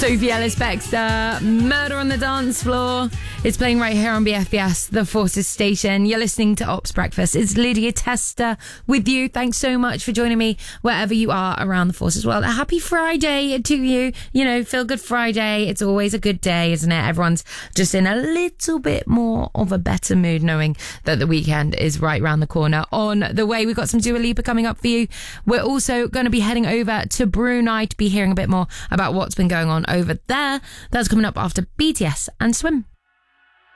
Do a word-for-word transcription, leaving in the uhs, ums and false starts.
Sophie Ellis-Bextor, Murder on the Dance Floor. It's playing right here on B F B S, the Forces station. You're listening to Ops Breakfast. It's Lydia Tester with you. Thanks so much for joining me wherever you are around the Forces world. A happy Friday to you. You know, feel good Friday. It's always a good day, isn't it? Everyone's just in a little bit more of a better mood knowing that the weekend is right round the corner. On the way, we've got some Dua Lipa coming up for you. We're also going to be heading over to Brunei to be hearing a bit more about what's been going on over there. That's coming up after B T S and Swim.